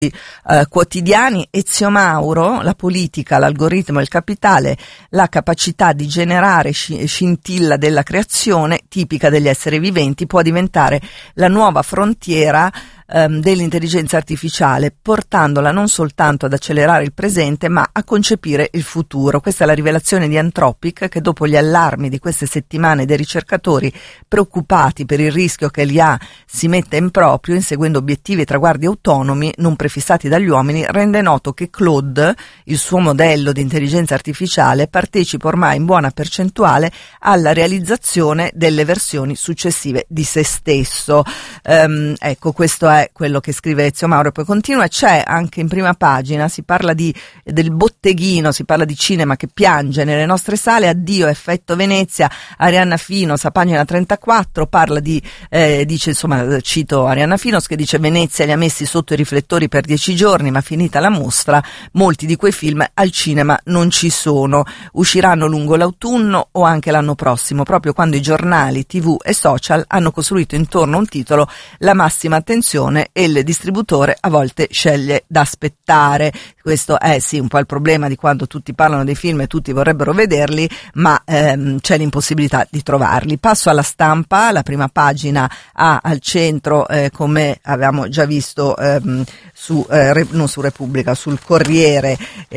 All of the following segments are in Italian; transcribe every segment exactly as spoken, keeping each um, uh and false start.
Uh, quotidiani. Ezio Mauro, la politica, l'algoritmo e il capitale, la capacità di generare sci- scintilla della creazione tipica degli esseri viventi può diventare la nuova frontiera um, dell'intelligenza artificiale, portandola non soltanto ad accelerare il presente ma a concepire il futuro. Questa è la rivelazione di Anthropic, che dopo gli allarmi di queste settimane dei ricercatori preoccupati per il rischio che l'I A si metta in proprio inseguendo obiettivi e traguardi autonomi non prefissati dagli uomini, rende noto che Claude, il suo modello di intelligenza artificiale, partecipa ormai in buona percentuale alla realizzazione delle versioni successive di se stesso. Um, ecco, questo è quello che scrive Ezio Mauro e poi continua. C'è anche in prima pagina, si parla di del botteghino, si parla di cinema che piange nelle nostre sale, addio effetto Venezia. Arianna Finos a pagina trentaquattro parla di eh, dice, insomma, cito Arianna Finos che dice: Venezia li ha messi sotto i riflettori per dieci giorni, ma finita la mostra molti di quei film al cinema non ci sono, usciranno lungo l'autunno o anche l'anno prossimo, proprio quando i giornali, tv e social hanno costruito intorno a un titolo la massima attenzione e il distributore a volte sceglie d'aspettare. Questo è sì un po' il problema di quando tutti parlano dei film e tutti vorrebbero vederli, ma ehm, c'è l'impossibilità di trovarli. Passo alla Stampa. La prima pagina ha al centro, eh, come avevamo già visto ehm, su eh, non su Repubblica, sul Corriere,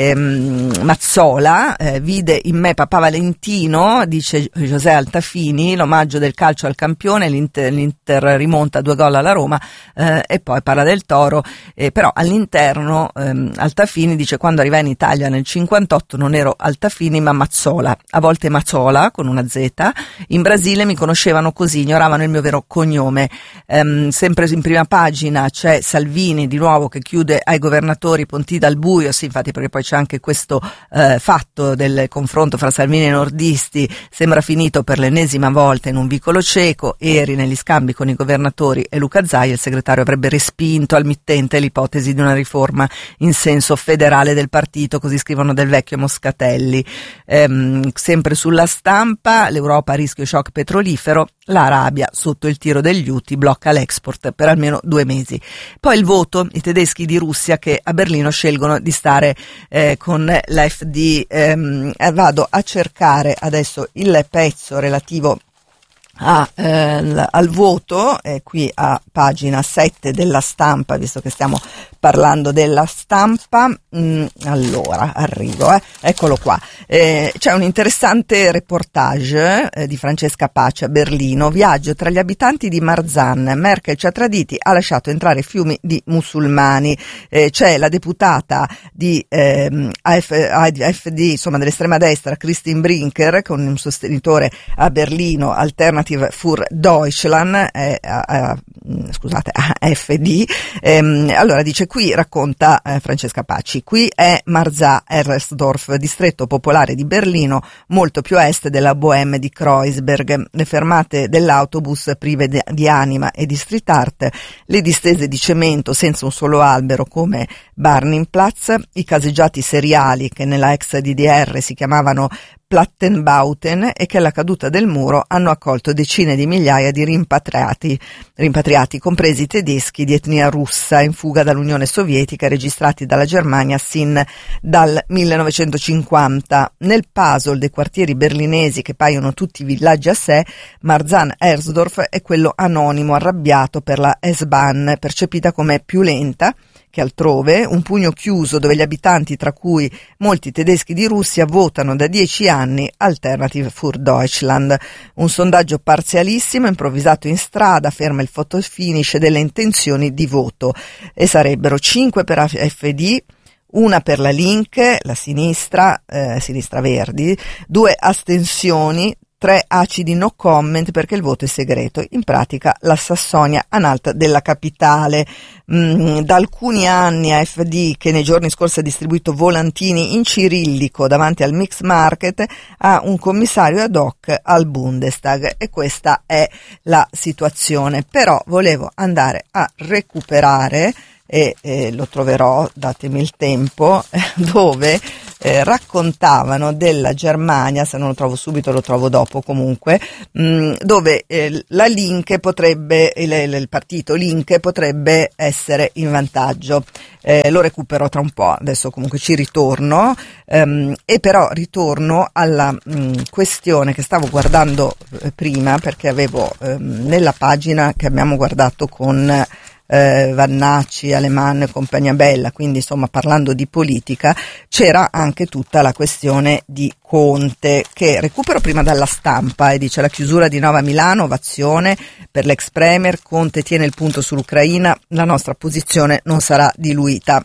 ehm, Mazzola, eh, vide in me Papà Valentino, dice José Altafini, l'omaggio del calcio al campione, l'Inter, l'Inter rimonta due gol alla Roma, eh, e poi parla del Toro, eh, però all'interno ehm, Altafini dice: quando arrivai in Italia nel cinquantotto non ero Altafini ma Mazzola, a volte Mazzola con una Z, in Brasile mi conoscevano così, ignoravano il mio vero cognome. Ehm, sempre in prima pagina c'è Salvini di nuovo che chiude ai governatori ponti dal buio, sì, infatti, perché poi c'è anche questo eh, fatto del confronto fra Salvini e nordisti, sembra finito per l'ennesima volta in un vicolo cieco. Eri negli scambi con i governatori e Luca Zaia, il segretario avrebbe respinto al mittente l'ipotesi di una riforma in senso federale del partito, così scrivono Del Vecchio e Moscatelli. Ehm, sempre sulla Stampa, l'Europa a rischio shock petrolifero, l'Arabia sotto il tiro degli Houthi blocca l'export per almeno due mesi. Poi il voto, i tedeschi di Russia che a Berlino scelgono di stare eh, con l'A F D. Ehm, vado a cercare adesso il pezzo relativo a, eh, al voto, eh, qui a pagina sette della Stampa, visto che stiamo parlando della Stampa. Mm, allora arrivo, eh. eccolo qua. Eh, c'è un interessante reportage eh, di Francesca Pace a Berlino. Viaggio tra gli abitanti di Marzahn. Merkel ci ha traditi, ha lasciato entrare fiumi di musulmani. Eh, c'è la deputata di ehm, A F D, insomma dell'estrema destra, Christine Brinker, con un sostenitore a Berlino, Alternative für Deutschland, eh, eh, scusate, A F D. Ehm, allora dice, qui racconta eh, Francesca Paci, qui è Marzahn-Ersdorf, distretto popolare di Berlino, molto più a est della Bohème di Kreuzberg. Le fermate dell'autobus prive di, di anima e di street art, le distese di cemento senza un solo albero come Barningplatz, i caseggiati seriali che nella ex D D R si chiamavano Plattenbauten e che alla caduta del muro hanno accolto decine di migliaia di rimpatriati, rimpatriati, compresi i tedeschi di etnia russa in fuga dall'Unione Sovietica, registrati dalla Germania sin dal millenovecentocinquanta. Nel puzzle dei quartieri berlinesi che paiono tutti villaggi a sé, Marzahn-Ersdorf è quello anonimo arrabbiato per la S-Bahn, percepita come più lenta che altrove, un pugno chiuso dove gli abitanti, tra cui molti tedeschi di Russia, votano da dieci anni Alternative für Deutschland. Un sondaggio parzialissimo, improvvisato in strada, ferma il fotofinish delle intenzioni di voto, e sarebbero cinque per A F D, una per la Link, la sinistra, eh, sinistra Verdi, due astensioni, tre acidi no comment perché il voto è segreto. In pratica la Sassonia-Anhalt della capitale. Mm, da alcuni anni A F D, che nei giorni scorsi ha distribuito volantini in cirillico davanti al Mix Market, ha un commissario ad hoc al Bundestag, e questa è la situazione. Però volevo andare a recuperare, e eh, lo troverò, datemi il tempo, dove eh, raccontavano della Germania, se non lo trovo subito lo trovo dopo comunque, mh, dove eh, la Linke potrebbe, il, il partito Linke potrebbe essere in vantaggio. Eh, lo recupero tra un po', adesso comunque ci ritorno, ehm, e però ritorno alla mh, questione che stavo guardando eh, prima, perché avevo ehm, nella pagina che abbiamo guardato con eh, Vannacci, Alemanno e compagnia bella, quindi insomma parlando di politica, c'era anche tutta la questione di Conte, che recupero prima dalla Stampa e dice: la chiusura di Nova Milano, ovazione per l'ex premier, Conte tiene il punto sull'Ucraina, la nostra posizione non sarà diluita.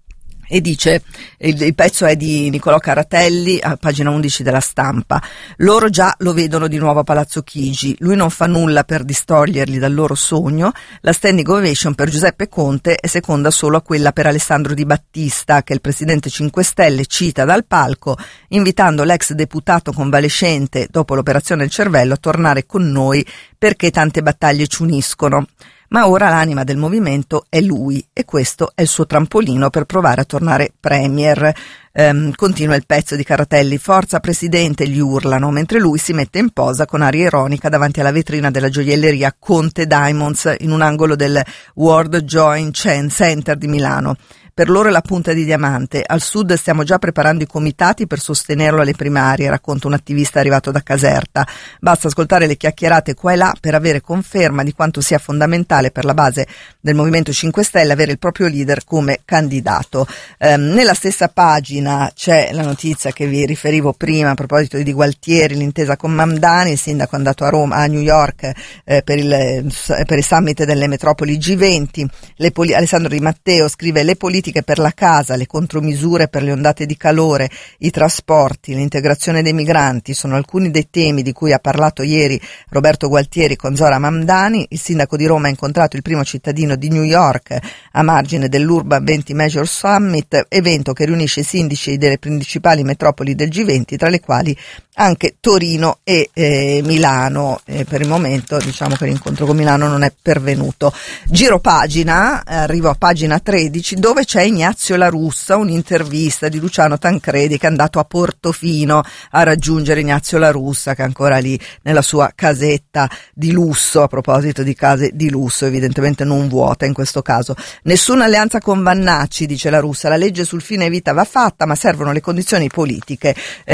E dice, il, il pezzo è di Niccolò Caratelli, a pagina undici della Stampa: loro già lo vedono di nuovo a Palazzo Chigi, lui non fa nulla per distoglierli dal loro sogno, la standing ovation per Giuseppe Conte è seconda solo a quella per Alessandro Di Battista, che il presidente cinque Stelle cita dal palco, invitando l'ex deputato convalescente dopo l'operazione del cervello a tornare con noi perché tante battaglie ci uniscono. Ma ora l'anima del movimento è lui e questo è il suo trampolino per provare a tornare premier. Ehm, continua il pezzo di Caratelli: forza presidente, gli urlano, mentre lui si mette in posa con aria ironica davanti alla vetrina della gioielleria Conte Diamonds in un angolo del World Joint Center di Milano. Per loro è la punta di diamante. Al sud stiamo già preparando i comitati per sostenerlo alle primarie, racconta un attivista arrivato da Caserta. Basta ascoltare le chiacchierate qua e là per avere conferma di quanto sia fondamentale per la base del Movimento cinque Stelle avere il proprio leader come candidato. Ehm, nella stessa pagina c'è la notizia che vi riferivo prima a proposito di Gualtieri, l'intesa con Mamdani. Il sindaco è andato a Roma, a New York eh, per, il, per il summit delle metropoli G venti. Le poli- Alessandro Di Matteo scrive: le politiche per la casa, le contromisure per le ondate di calore, i trasporti, l'integrazione dei migranti sono alcuni dei temi di cui ha parlato ieri Roberto Gualtieri con Zora Mamdani. Il sindaco di Roma ha incontrato il primo cittadino di New York a margine dell'Urban venti Major Summit, evento che riunisce i sindaci delle principali metropoli del G venti, tra le quali anche Torino e eh, Milano. E per il momento diciamo che l'incontro con Milano non è pervenuto. Giro pagina, arrivo a pagina tredici, dove c'è Ignazio La Russa, un'intervista di Luciano Tancredi che è andato a Portofino a raggiungere Ignazio La Russa, che è ancora lì nella sua casetta di lusso. A proposito di case di lusso, evidentemente non vuota in questo caso. Nessuna alleanza con Vannacci, dice La Russa, la legge sul fine vita va fatta ma servono le condizioni politiche.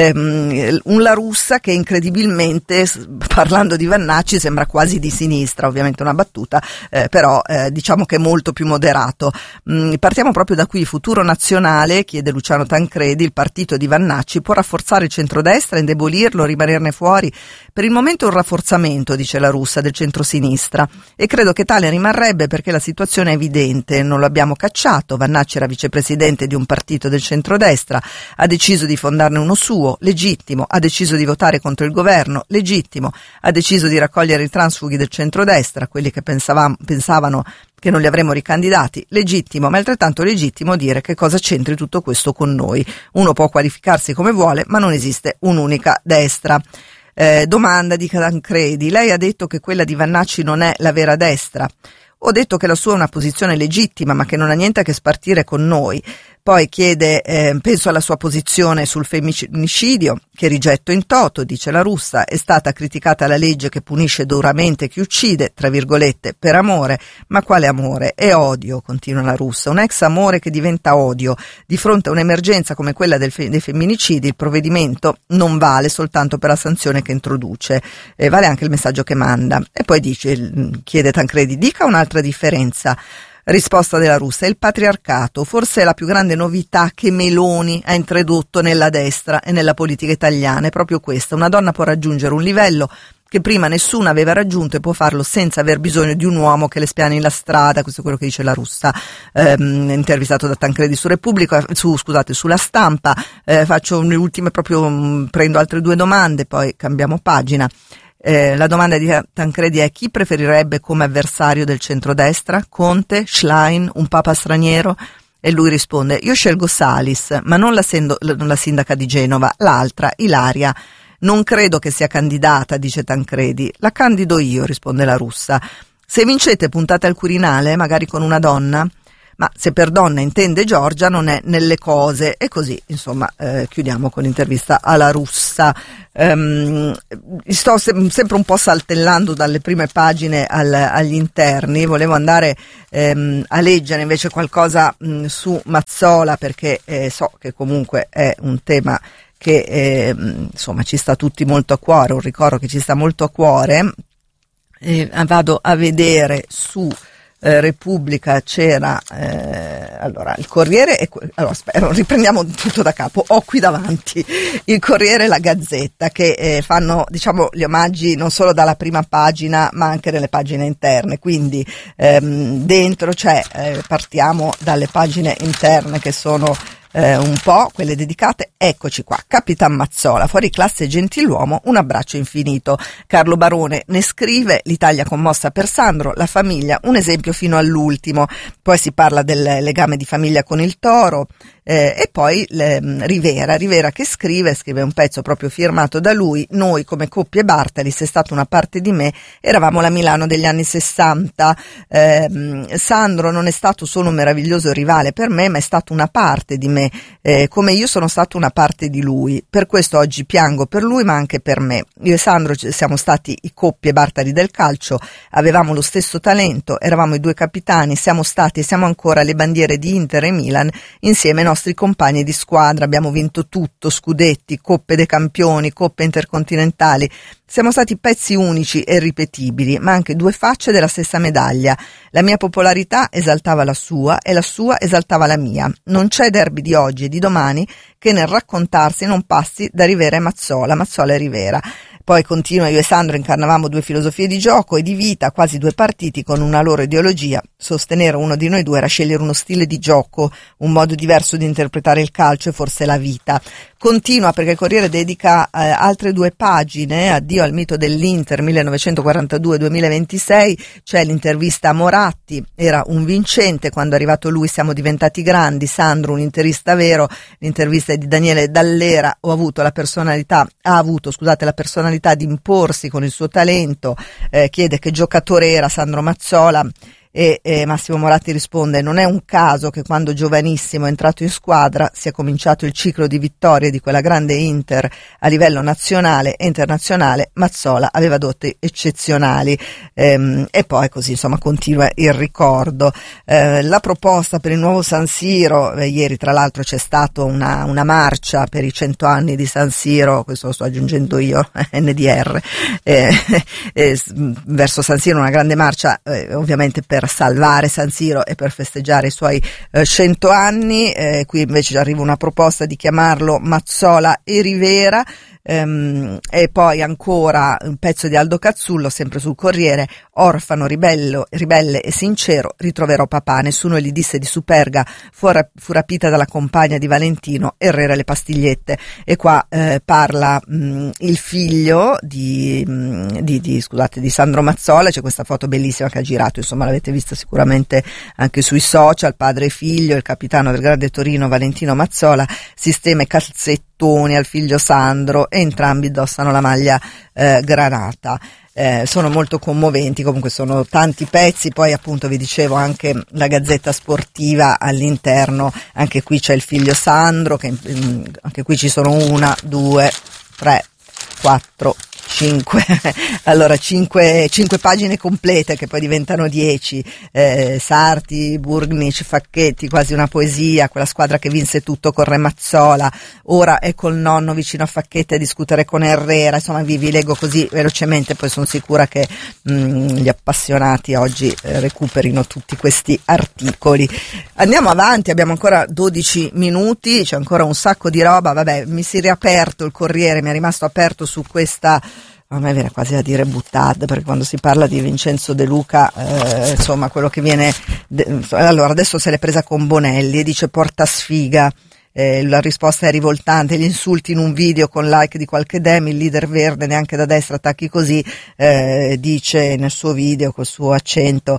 Ehm, un La Russa che incredibilmente, parlando di Vannacci, sembra quasi di sinistra, ovviamente una battuta, eh, però eh, diciamo che è molto più moderato. Mm, partiamo proprio da qui. Futuro Nazionale, chiede Luciano Tancredi, il partito di Vannacci può rafforzare il centrodestra, indebolirlo, rimanerne fuori? Per il momento un rafforzamento, dice La Russa, del centrosinistra, e credo che tale rimarrebbe perché la situazione è evidente, non lo abbiamo cacciato, Vannacci era vicepresidente di un partito del centrodestra, ha deciso di fondarne uno suo, legittimo, ha deciso di votare contro il governo, legittimo, ha deciso di raccogliere i transfughi del centrodestra, quelli che pensavamo, pensavano che non li avremmo ricandidati, legittimo, ma è altrettanto legittimo dire che cosa c'entri tutto questo con noi. Uno può qualificarsi come vuole, ma non esiste un'unica destra. Eh, domanda di Tancredi: lei ha detto che quella di Vannacci non è la vera destra. Ho detto che la sua è una posizione legittima, ma che non ha niente a che spartire con noi. Poi chiede, eh, penso alla sua posizione sul femminicidio, che rigetto in toto, dice La Russa, è stata criticata la legge che punisce duramente chi uccide, tra virgolette, per amore, ma quale amore? È odio, continua La Russa, un ex amore che diventa odio. Di fronte a un'emergenza come quella del fe- dei femminicidi, il provvedimento non vale soltanto per la sanzione che introduce, eh, vale anche il messaggio che manda. E poi dice, chiede Tancredi, dica un'altra differenza. Risposta della Russa: il patriarcato forse è la più grande novità che Meloni ha introdotto nella destra e nella politica italiana, è proprio questa: una donna può raggiungere un livello che prima nessuno aveva raggiunto e può farlo senza aver bisogno di un uomo che le spiani la strada. Questo è quello che dice La Russa, ehm, intervistato da Tancredi su Repubblica, su, scusate, sulla Stampa. Eh, faccio le ultime proprio, mh, prendo altre due domande, poi cambiamo pagina. Eh, la domanda di Tancredi è: chi preferirebbe come avversario del centrodestra? Conte, Schlein, un papa straniero? E lui risponde: io scelgo Salis, ma non la, sendo, la sindaca di Genova, l'altra, Ilaria. Non credo che sia candidata, dice Tancredi. La candido io, risponde La Russa. Se vincete puntate al Quirinale, magari con una donna? ma se per donna intende Giorgia non è nelle cose, e così insomma eh, chiudiamo con l'intervista alla Russa. Um, sto se- sempre un po' saltellando dalle prime pagine al, agli interni, volevo andare um, a leggere invece qualcosa um, su Mazzola, perché eh, so che comunque è un tema che eh, insomma ci sta tutti molto a cuore, un ricordo che ci sta molto a cuore. Eh, vado a vedere su Eh, Repubblica, c'era eh, allora il Corriere e, allora spero, riprendiamo tutto da capo. Ho qui davanti il Corriere e la Gazzetta che eh, fanno, diciamo, gli omaggi non solo dalla prima pagina ma anche nelle pagine interne, quindi ehm, dentro c'è, eh, partiamo dalle pagine interne che sono Eh, un po' quelle dedicate. Eccoci qua: Capitan Mazzola, fuori classe gentiluomo, un abbraccio infinito. Carlo Barone ne scrive: l'Italia commossa per Sandro, la famiglia un esempio fino all'ultimo. Poi si parla del legame di famiglia con il Toro, eh, e poi le, Rivera Rivera che scrive scrive un pezzo proprio firmato da lui: noi come coppie Bartalis, è stata una parte di me, eravamo la Milano degli anni sessanta. eh, Sandro non è stato solo un meraviglioso rivale per me, ma è stato una parte di me, Eh, come io sono stato una parte di lui. Per questo oggi piango per lui ma anche per me. Io e Sandro siamo stati i coppie Bartali del calcio, avevamo lo stesso talento, eravamo i due capitani, siamo stati e siamo ancora le bandiere di Inter e Milan insieme ai nostri compagni di squadra. Abbiamo vinto tutto: scudetti, coppe dei campioni, coppe intercontinentali. Siamo stati pezzi unici e irripetibili, ma anche due facce della stessa medaglia. La mia popolarità esaltava la sua e la sua esaltava la mia. Non c'è derby di oggi e di domani che nel raccontarsi non passi da Rivera e Mazzola, Mazzola e Rivera. Poi continua: io e Sandro incarnavamo due filosofie di gioco e di vita, quasi due partiti con una loro ideologia. Sostenere uno di noi due era scegliere uno stile di gioco, un modo diverso di interpretare il calcio e forse la vita. Continua perché il Corriere dedica eh, altre due pagine: addio al mito dell'Inter millenovecentoquarantadue duemilaventisei, c'è l'intervista a Moratti, era un vincente, quando è arrivato lui siamo diventati grandi, Sandro un interista vero. L'intervista è di Daniele Dall'Era: ho avuto la personalità, ha avuto scusate la personalità di imporsi con il suo talento, eh, chiede che giocatore era Sandro Mazzola. E eh, Massimo Moratti risponde: non è un caso che quando giovanissimo è entrato in squadra sia cominciato il ciclo di vittorie di quella grande Inter a livello nazionale e internazionale. Mazzola aveva doti eccezionali. Ehm, e poi così insomma continua il ricordo. Eh, la proposta per il nuovo San Siro, eh, ieri tra l'altro c'è stata una, una marcia per i cento anni di San Siro, questo lo sto aggiungendo io, N D R, eh, eh, verso San Siro, una grande marcia eh, ovviamente per salvare San Siro e per festeggiare i suoi eh, cento anni. Eh, qui invece arriva una proposta di chiamarlo Mazzola e Rivera. Ehm, e poi ancora un pezzo di Aldo Cazzullo, sempre sul Corriere: orfano, ribello, ribelle e sincero, ritroverò papà, nessuno gli disse di Superga, fu, fu rapita dalla compagna di Valentino, Herrera le pastigliette. E qua eh, parla mh, il figlio di, mh, di, di, scusate, di Sandro Mazzola. C'è questa foto bellissima che ha girato, insomma l'avete vista sicuramente anche sui social, padre e figlio, il capitano del Grande Torino Valentino Mazzola sistema i calzettoni al figlio Sandro e entrambi indossano la maglia eh, granata. Eh, sono molto commoventi, comunque sono tanti pezzi. Poi appunto vi dicevo anche la Gazzetta Sportiva all'interno, anche qui c'è il figlio Sandro, che mh, anche qui ci sono una, due, tre, quattro, cinque, allora cinque, cinque pagine complete che poi diventano dieci. eh, Sarti, Burgnic, Facchetti, quasi una poesia, quella squadra che vinse tutto con Re Mazzola, ora è col nonno vicino a Facchetti a discutere con Herrera. Insomma vi, vi leggo così velocemente, poi sono sicura che mh, gli appassionati oggi eh, recuperino tutti questi articoli. Andiamo avanti, abbiamo ancora dodici minuti, c'è ancora un sacco di roba. Vabbè, mi si è riaperto il Corriere, mi è rimasto aperto su questa, a me viene quasi a dire buttata, perché quando si parla di Vincenzo De Luca, eh, insomma quello che viene de- allora adesso se l'è presa con Bonelli e dice porta sfiga. eh, la risposta è rivoltante, gli insulti in un video con like di qualche dem, il leader verde neanche da destra attacchi così, eh, dice nel suo video col suo accento,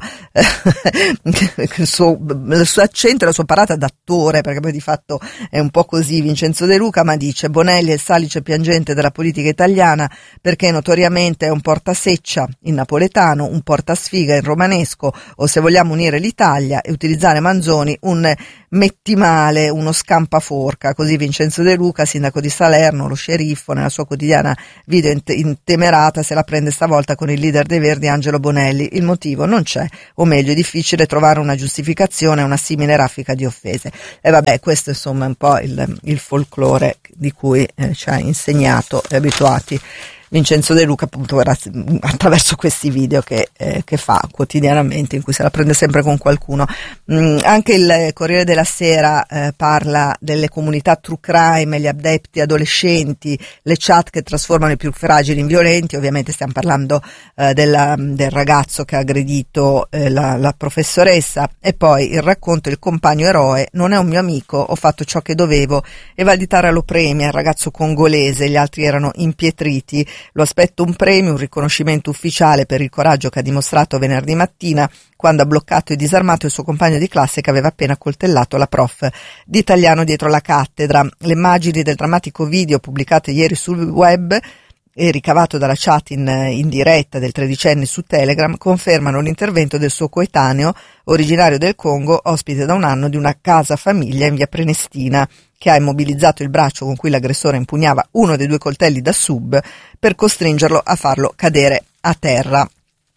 il, suo, il suo accento e la sua parata d'attore, perché poi di fatto è un po' così Vincenzo De Luca, ma dice: Bonelli è il salice piangente della politica italiana perché notoriamente è un portaseccia in napoletano, un portasfiga in romanesco, o se vogliamo unire l'Italia e utilizzare Manzoni, un mettimale, uno scampaforca. Così Vincenzo De Luca, sindaco di Salerno, lo sceriffo, nella sua quotidiana video intemerata se la prende stavolta con il leader dei Verdi Angelo Bonelli. Il motivo non c'è, o meglio è difficile trovare una giustificazione a una simile raffica di offese. E vabbè, questo insomma è un po' il, il folklore di cui eh, ci ha insegnato e abituati Vincenzo De Luca, appunto, attraverso questi video che, eh, che fa quotidianamente, in cui se la prende sempre con qualcuno. Mm, anche il Corriere della Sera eh, parla delle comunità true crime, gli adepti adolescenti, le chat che trasformano i più fragili in violenti. Ovviamente stiamo parlando eh, della, del ragazzo che ha aggredito eh, la, la professoressa, e poi il racconto: il compagno eroe non è un mio amico, ho fatto ciò che dovevo, e Valditara lo premia, il ragazzo congolese, gli altri erano impietriti. Lo aspetto un premio, un riconoscimento ufficiale per il coraggio che ha dimostrato venerdì mattina quando ha bloccato e disarmato il suo compagno di classe che aveva appena accoltellato la prof di italiano dietro la cattedra. Le immagini del drammatico video pubblicate ieri sul web e ricavato dalla chat in, in diretta del tredicenne su Telegram confermano l'intervento del suo coetaneo, originario del Congo, ospite da un anno di una casa famiglia in via Prenestina, che ha immobilizzato il braccio con cui l'aggressore impugnava uno dei due coltelli da sub per costringerlo a farlo cadere a terra.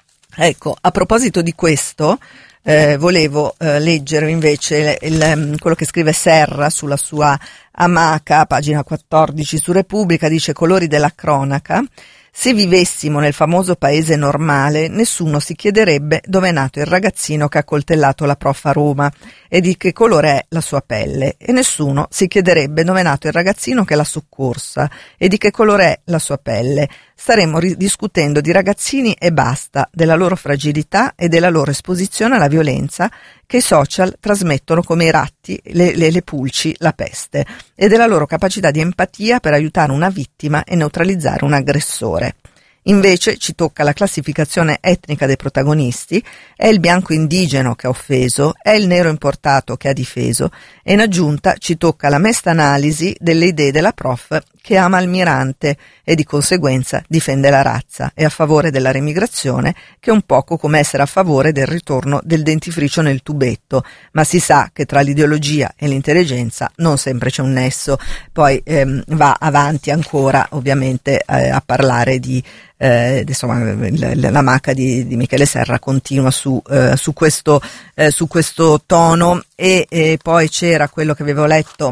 Ecco, a proposito di questo, eh, volevo eh, leggere invece il, il, quello che scrive Serra sulla sua Amaca, pagina quattordici su Repubblica. Dice: colori della cronaca. Se vivessimo nel famoso paese normale, nessuno si chiederebbe dove è nato il ragazzino che ha coltellato la prof a Roma e di che colore è la sua pelle, e nessuno si chiederebbe dove è nato il ragazzino che l'ha soccorsa e di che colore è la sua pelle. Staremmo discutendo di ragazzini e basta, della loro fragilità e della loro esposizione alla violenza che i social trasmettono come i ratti, le, le, le pulci, la peste, e della loro capacità di empatia per aiutare una vittima e neutralizzare un aggressore. Invece ci tocca la classificazione etnica dei protagonisti: è il bianco indigeno che ha offeso, è il nero importato che ha difeso, e in aggiunta ci tocca la mesta analisi delle idee della prof che ama il mirante e di conseguenza difende la razza, è a favore della remigrazione, che è un poco come essere a favore del ritorno del dentifricio nel tubetto, ma si sa che tra l'ideologia e l'intelligenza non sempre c'è un nesso. Poi ehm, va avanti ancora ovviamente eh, a parlare di Eh, insomma, la Maca di, di Michele Serra continua su, eh, su, questo, eh, su questo tono, e, e poi c'era quello che avevo letto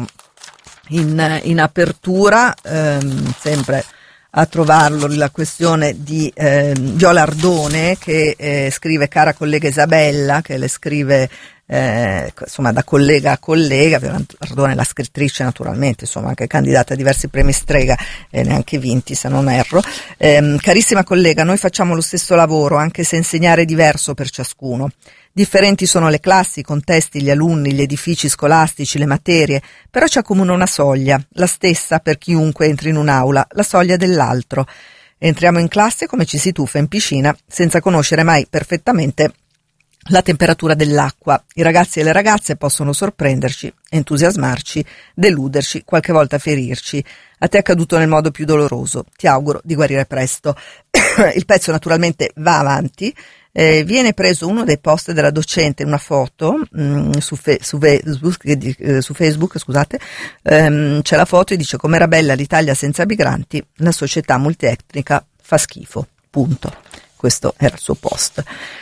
in, in apertura, ehm, sempre a trovarlo, la questione di eh, Viola Ardone, che eh, scrive: cara collega Isabella, che le scrive Eh, insomma da collega a collega. Viola Ardone è la scrittrice, naturalmente, insomma anche candidata a diversi premi Strega, e eh, neanche vinti se non erro. Eh, carissima collega, noi facciamo lo stesso lavoro, anche se insegnare è diverso per ciascuno. Differenti sono le classi, i contesti, gli alunni, gli edifici scolastici, le materie, però ci accomuna una soglia, la stessa per chiunque entri in un'aula, la soglia dell'altro. Entriamo in classe come ci si tuffa in piscina, senza conoscere mai perfettamente la temperatura dell'acqua. I ragazzi e le ragazze possono sorprenderci, entusiasmarci, deluderci, qualche volta ferirci. A te è accaduto nel modo più doloroso. Ti auguro di guarire presto. Il pezzo naturalmente va avanti. Eh, viene preso uno dei post della docente, una foto mh, su, fe- su, Facebook, eh, su Facebook, scusate, ehm, c'è la foto e dice: com'era bella l'Italia senza migranti, la società multietnica fa schifo, punto. Questo era il suo post.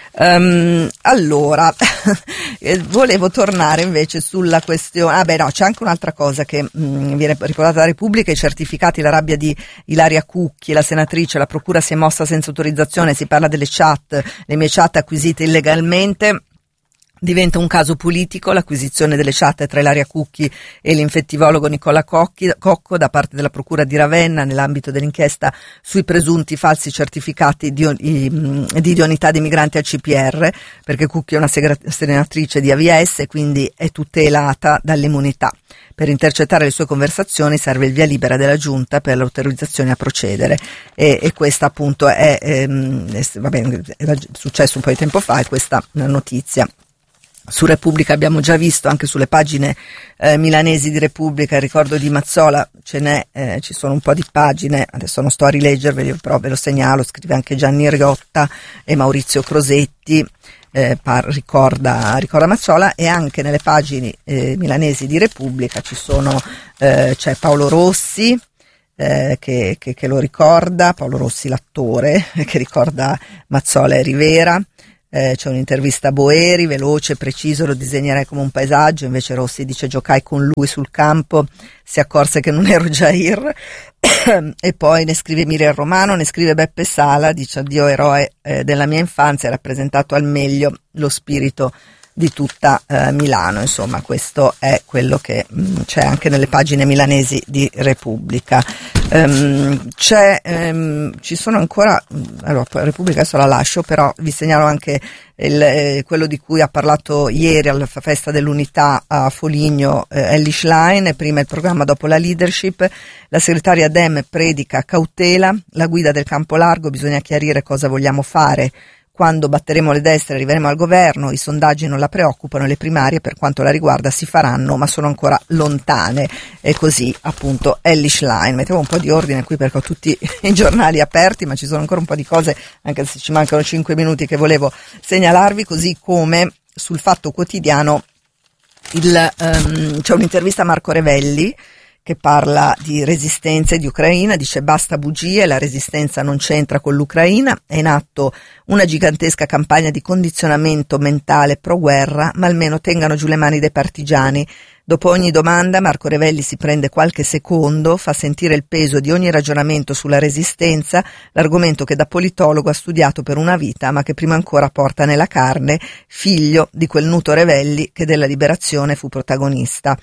Um, allora, volevo tornare invece sulla questione. Ah beh no, c'è anche un'altra cosa che mh, viene riportata da Repubblica: i certificati, la rabbia di Ilaria Cucchi, la senatrice, la procura si è mossa senza autorizzazione, si parla delle chat, le mie chat acquisite illegalmente. Diventa un caso politico l'acquisizione delle chat tra Ilaria Cucchi e l'infettivologo Nicola Cocchi, Cocco da parte della Procura di Ravenna nell'ambito dell'inchiesta sui presunti falsi certificati di, di idoneità dei migranti al C P R, perché Cucchi è una senatrice di A V S e quindi è tutelata dall'immunità. Per intercettare le sue conversazioni serve il via libera della Giunta per l'autorizzazione a procedere e, e questa appunto è, ehm, è, va bene, era successo un po' di tempo fa e questa è una notizia. Su Repubblica abbiamo già visto, anche sulle pagine eh, milanesi di Repubblica, il ricordo di Mazzola, ce n'è, eh, ci sono un po' di pagine, adesso non sto a rileggerveli, però ve lo segnalo, scrive anche Gianni Riotta e Maurizio Crosetti, eh, par, ricorda, ricorda Mazzola, e anche nelle pagine eh, milanesi di Repubblica ci sono, eh, c'è Paolo Rossi, Eh, che, che, che lo ricorda, Paolo Rossi l'attore, che ricorda Mazzola e Rivera. Eh, c'è un'intervista a Boeri, veloce, preciso, lo disegnerei come un paesaggio, invece Rossi dice giocai con lui sul campo, si accorse che non ero Jair. E poi ne scrive Miriam Romano, ne scrive Beppe Sala, dice addio eroe eh, della mia infanzia, rappresentato al meglio lo spirito di tutta eh, Milano. Insomma, questo è quello che mh, c'è anche nelle pagine milanesi di Repubblica. Um, c'è, um, ci sono ancora, allora Repubblica adesso la lascio, però vi segnalo anche il, eh, quello di cui ha parlato ieri alla festa dell'unità a Foligno eh, Elly Schlein, prima il programma dopo la leadership, la segretaria Dem predica cautela, la guida del campo largo, bisogna chiarire cosa vogliamo fare. Quando batteremo le destre e arriveremo al governo, i sondaggi non la preoccupano, le primarie per quanto la riguarda si faranno, ma sono ancora lontane. E così appunto Elly Schlein. Mettevo un po' di ordine qui perché ho tutti i giornali aperti, ma ci sono ancora un po' di cose, anche se ci mancano cinque minuti, che volevo segnalarvi, così come sul Fatto Quotidiano il, um, c'è un'intervista a Marco Revelli, che parla di resistenza e di Ucraina, dice basta bugie, la resistenza non c'entra con l'Ucraina, è in atto una gigantesca campagna di condizionamento mentale pro-guerra, ma almeno tengano giù le mani dei partigiani. Dopo ogni domanda Marco Revelli si prende qualche secondo, fa sentire il peso di ogni ragionamento sulla resistenza, l'argomento che da politologo ha studiato per una vita, ma che prima ancora porta nella carne, figlio di quel Nuto Revelli che della liberazione fu protagonista.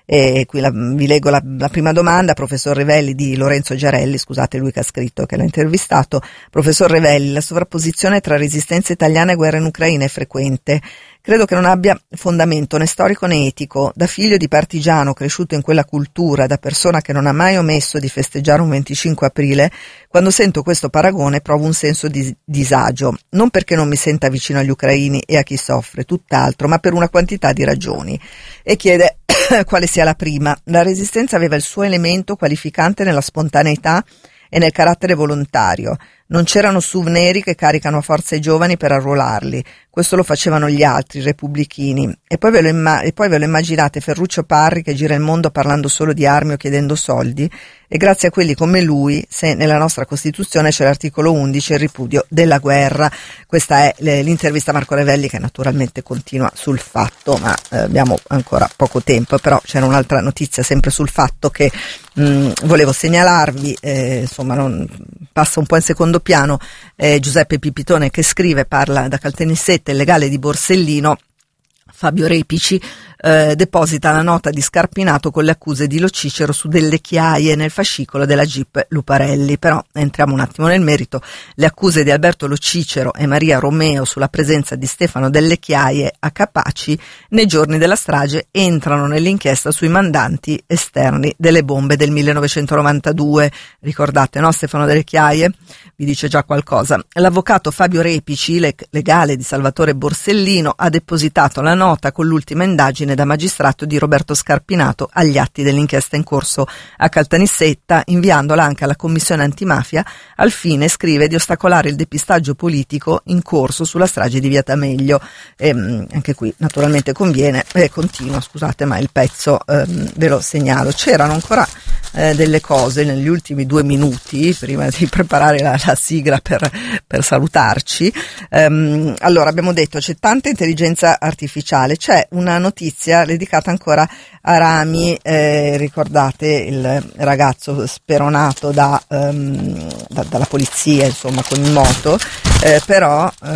E qui la, vi leggo la, la prima domanda. Professor Revelli, di Lorenzo Giarelli, scusate, lui che ha scritto, che l'ha intervistato. Professor Revelli, la sovrapposizione tra resistenza italiana e guerra in Ucraina è frequente. Credo che non abbia fondamento né storico né etico. Da figlio di partigiano cresciuto in quella cultura, da persona che non ha mai omesso di festeggiare un venticinque aprile, quando sento questo paragone provo un senso di disagio, non perché non mi senta vicino agli ucraini e a chi soffre, tutt'altro, ma per una quantità di ragioni. E chiede quale sia la prima. La resistenza aveva il suo elemento qualificante nella spontaneità e nel carattere volontario. Non c'erano S U V neri che caricano a forza i giovani per arruolarli. Questo lo facevano gli altri, i repubblichini. E poi ve lo, imma- e poi ve lo immaginate Ferruccio Parri che gira il mondo parlando solo di armi o chiedendo soldi? E grazie a quelli come lui, se nella nostra Costituzione c'è l'articolo undici, il ripudio della guerra. Questa è l'intervista a Marco Revelli, che naturalmente continua sul Fatto, ma eh, abbiamo ancora poco tempo. Però c'era un'altra notizia sempre sul Fatto che mh, volevo segnalarvi, eh, insomma non passa un po' in secondo piano. eh, Giuseppe Pipitone che scrive, parla da Caltanissetta, il legale di Borsellino Fabio Repici eh, deposita la nota di Scarpinato con le accuse di Lo Cicero su delle chiaie nel fascicolo della Jeep Luparelli. Però entriamo un attimo nel merito. Le accuse di Alberto Lo Cicero e Maria Romeo sulla presenza di Stefano Delle Chiaie a Capaci nei giorni della strage entrano nell'inchiesta sui mandanti esterni delle bombe del millenovecentonovantadue. Ricordate, no? Stefano Delle Chiaie vi dice già qualcosa. L'avvocato Fabio Repici, legale di Salvatore Borsellino, ha depositato la nota con l'ultima indagine da magistrato di Roberto Scarpinato agli atti dell'inchiesta in corso a Caltanissetta, inviandola anche alla Commissione Antimafia al fine, scrive, di ostacolare il depistaggio politico in corso sulla strage di Via D'Amelio. E, anche qui naturalmente conviene, eh, continua, scusate, ma il pezzo ehm, ve lo segnalo. C'erano ancora eh, delle cose negli ultimi due minuti prima di preparare la, la sigla per, per salutarci. Ehm, allora, abbiamo detto c'è tanta intelligenza artificiale, c'è una notizia dedicata ancora a Rami, eh, ricordate il ragazzo speronato da, um, da, dalla polizia, insomma, con in moto, eh, però eh,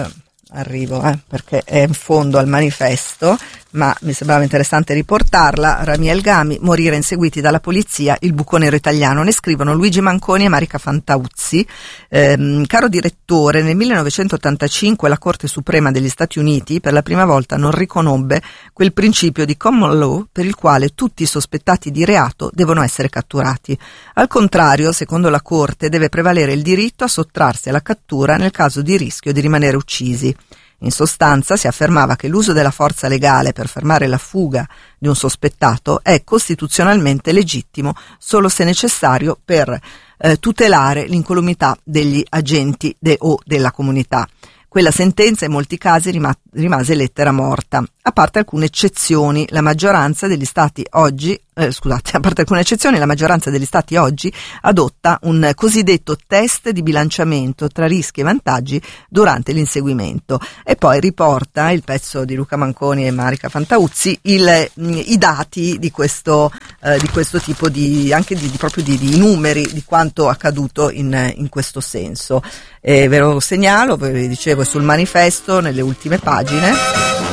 arrivo, eh, perché è in fondo al manifesto, ma mi sembrava interessante riportarla. Ramiel Gami, morire inseguiti dalla polizia, il buco nero italiano. Ne scrivono Luigi Manconi e Marica Fantauzzi. Ehm, caro direttore, nel millenovecentottantacinque la Corte Suprema degli Stati Uniti per la prima volta non riconobbe quel principio di common law per il quale tutti i sospettati di reato devono essere catturati. Al contrario, secondo la Corte, deve prevalere il diritto a sottrarsi alla cattura nel caso di rischio di rimanere uccisi. In sostanza si affermava che l'uso della forza legale per fermare la fuga di un sospettato è costituzionalmente legittimo solo se necessario per eh, tutelare l'incolumità degli agenti de- o della comunità. Quella sentenza in molti casi rima- rimase lettera morta. A parte alcune eccezioni, la maggioranza degli stati oggi, eh, scusate, a parte alcune eccezioni, la maggioranza degli stati oggi adotta un cosiddetto test di bilanciamento tra rischi e vantaggi durante l'inseguimento. E poi riporta il pezzo di Luca Manconi e Marica Fantauzzi il, i dati di questo, eh, di questo tipo di, anche di, di proprio di, di numeri di quanto accaduto in, in questo senso. E ve lo segnalo, ve lo dicevo, sul manifesto nelle ultime pagine.